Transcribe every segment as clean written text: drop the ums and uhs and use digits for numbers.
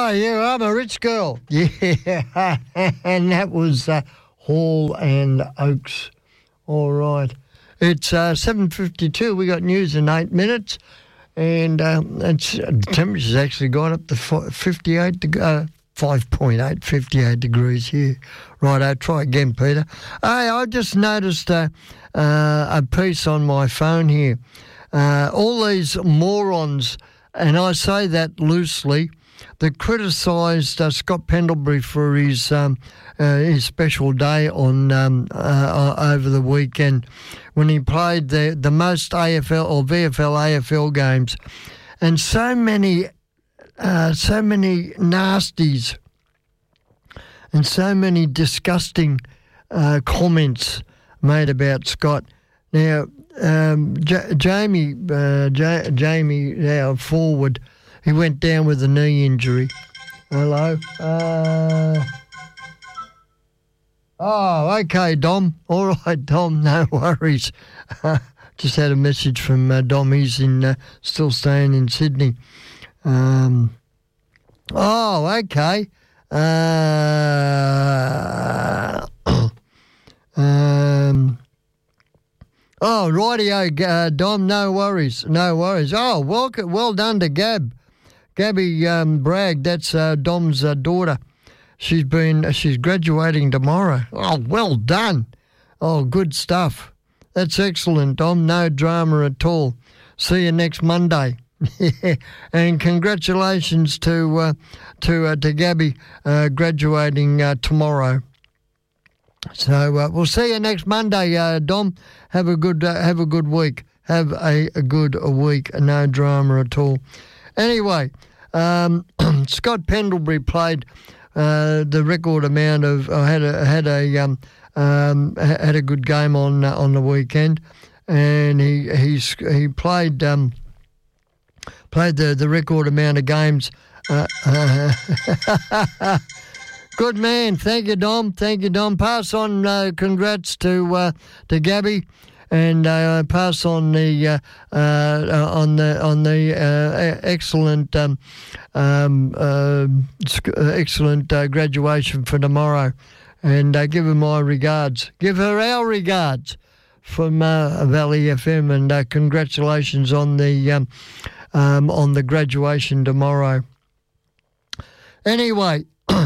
Oh, yeah, I'm a rich girl. Yeah, and that was Hall and Oakes. All right. It's 7:52. We got news in 8 minutes. And the temperature's actually gone up to 58 to 5.8, 58 degrees here. Righto, try again, Peter. Hey, I just noticed a piece on my phone here. All these morons, and I say that loosely, that criticised Scott Pendlebury for his special day on over the weekend when he played the most AFL or VFL AFL games, and so many nasties and so many disgusting comments made about Scott. Now, Jamie, our forward, he went down with a knee injury. Hello. Okay, Dom. All right, Dom, no worries. Just had a message from Dom. He's still staying in Sydney. Okay. Rightio, Dom, no worries. Oh, well done to Gabby Bragg, that's Dom's daughter. She's graduating tomorrow. Oh, well done. Oh, good stuff. That's excellent, Dom. No drama at all. See you next Monday. And congratulations to Gabby graduating tomorrow. So we'll see you next Monday, Dom. Have a good week. Have a good week. No drama at all. Anyway, Scott Pendlebury played the record amount of had a good game on the weekend, and he played the record amount of games. Good man, thank you, Dom. Pass on congrats to Gabby. And pass on the excellent graduation for tomorrow, and give her my regards. Give her our regards from Valley FM, and congratulations on the graduation tomorrow. Anyway,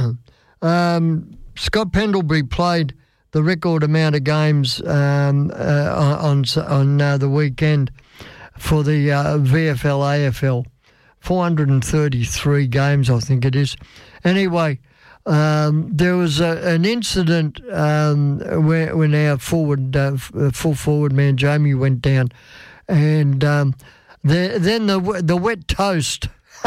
Scott Pendlebury played the record amount of games on the weekend for the VFL AFL, 433 games, I think it is. Anyway, there was an incident when our full forward man Jamie went down, and then the wet toast,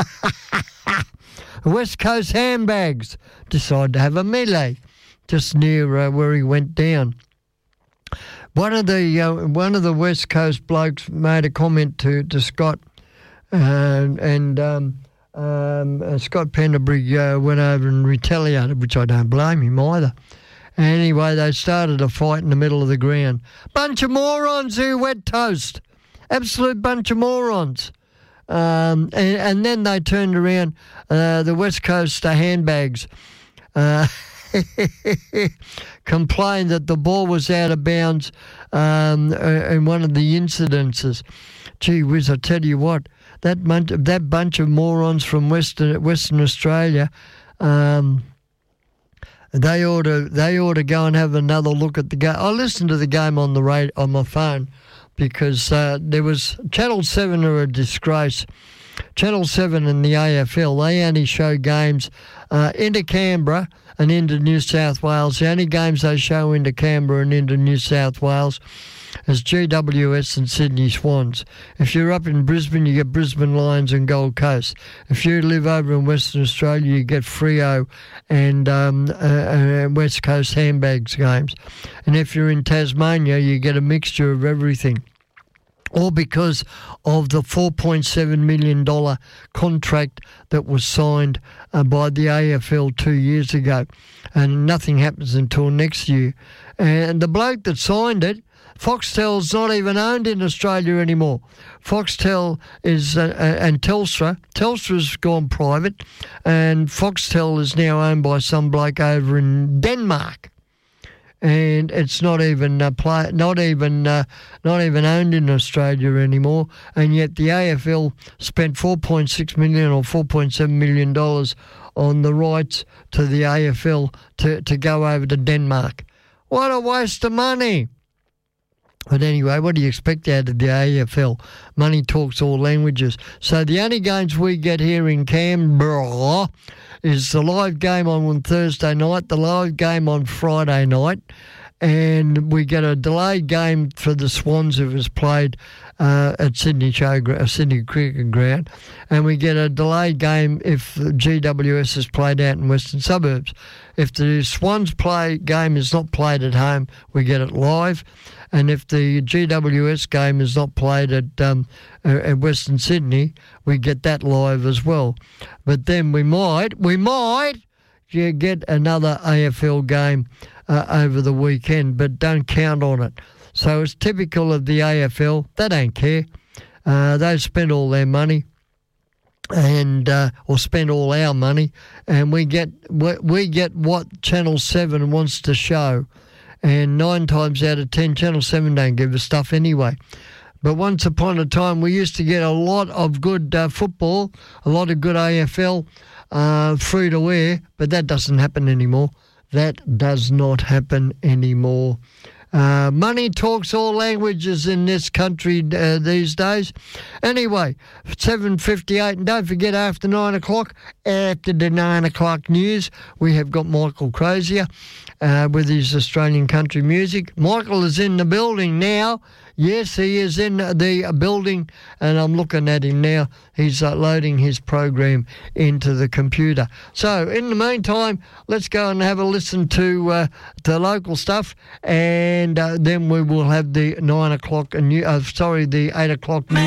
West Coast handbags, decided to have a melee just near where he went down. One of the West Coast blokes made a comment to Scott, and Scott Pendlebury went over and retaliated, which I don't blame him either. Anyway, they started a fight in the middle of the ground. Bunch of morons who wet toast. Absolute bunch of morons. And then they turned around, the West Coast handbags, complained that the ball was out of bounds in one of the incidences. Gee whiz, I tell you what, that bunch of morons from Western Australia, they ought to go and have another look at the game. I listened to the game on the radio on my phone, because there was Channel 7 are a disgrace. Channel 7 and the AFL, they only show games into Canberra and into New South Wales. The only games they show into Canberra and into New South Wales is GWS and Sydney Swans. If you're up in Brisbane, you get Brisbane Lions and Gold Coast. If you live over in Western Australia, you get Freo and West Coast handbags games. And if you're in Tasmania, you get a mixture of everything. All because of the $4.7 million contract that was signed by the AFL 2 years ago. And nothing happens until next year. And the bloke that signed it Foxtel's not even owned in Australia anymore. Foxtel is, and Telstra. Telstra's gone private, and Foxtel is now owned by some bloke over in Denmark. And it's not even not even owned in Australia anymore. And yet the AFL spent $4.6 million or $4.7 million on the rights to the AFL to go over to Denmark. What a waste of money! But anyway, what do you expect out of the AFL? Money talks all languages. So the only games we get here in Canberra is the live game on Thursday night, the live game on Friday night, and we get a delayed game for the Swans if it's played at Sydney Cricket Ground, and we get a delayed game if the GWS is played out in Western Suburbs. If the Swans game is not played at home, we get it live. And if the GWS game is not played at Western Sydney, we get that live as well. But then we might get another AFL game over the weekend, but don't count on it. So it's typical of the AFL. They don't care. They've spent all their money, and or spend all our money, and we get what Channel 7 wants to show. And 9 times out of 10, Channel 7 don't give us stuff anyway. But once upon a time, we used to get a lot of good football, a lot of good AFL free to air, but that doesn't happen anymore. That does not happen anymore. Money talks all languages in this country these days. Anyway, 7:58, and don't forget after 9 o'clock, after the 9 o'clock news, we have got Michael Crozier with his Australian country music. Michael is in the building now. Yes, he is in the building, and I'm looking at him now. He's loading his program into the computer. So, in the meantime, let's go and have a listen to local stuff, and then we will have the 9 o'clock, the 8 o'clock news.